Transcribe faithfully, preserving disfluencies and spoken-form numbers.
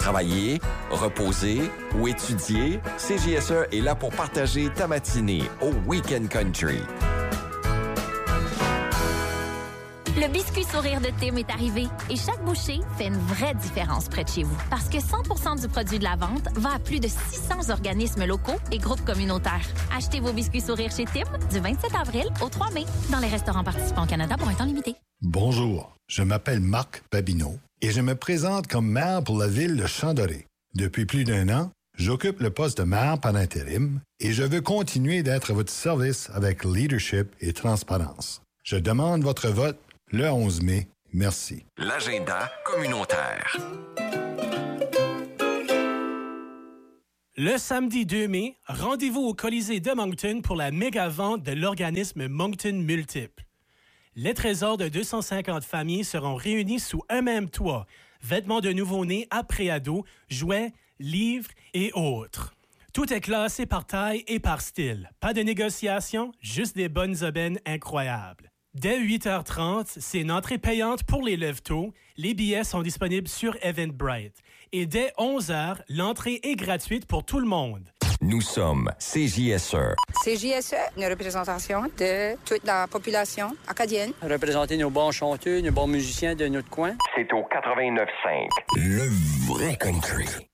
Travailler, reposer ou étudier, C J S E est là pour partager ta matinée au Weekend Country. Le biscuit sourire de Tim est arrivé et chaque bouchée fait une vraie différence près de chez vous. Parce que cent pour cent du produit de la vente va à plus de six cents organismes locaux et groupes communautaires. Achetez vos biscuits sourire chez Tim du vingt-sept avril au trois mai dans les restaurants participants au Canada pour un temps limité. Bonjour, je m'appelle Marc Babineau et je me présente comme maire pour la ville de Champ-Doré. Depuis plus d'un an, j'occupe le poste de maire par intérim et je veux continuer d'être à votre service avec leadership et transparence. Je demande votre vote le onze mai. Merci. L'agenda communautaire. Le samedi deux mai, rendez-vous au Colisée de Moncton pour la méga-vente de l'organisme Moncton Multiple. Les trésors de deux cent cinquante familles seront réunis sous un même toit. Vêtements de nouveau-nés à préado, jouets, livres et autres. Tout est classé par taille et par style. Pas de négociation, juste des bonnes aubaines incroyables. Dès huit heures trente, c'est une entrée payante pour les lève-tôt. Les billets sont disponibles sur Eventbrite. Et dès onze heures, l'entrée est gratuite pour tout le monde. Nous sommes C J S E. C J S E, une représentation de toute la population acadienne. Représenter nos bons chanteurs, nos bons musiciens de notre coin. C'est au quatre-vingt-neuf cinq. Le vrai country.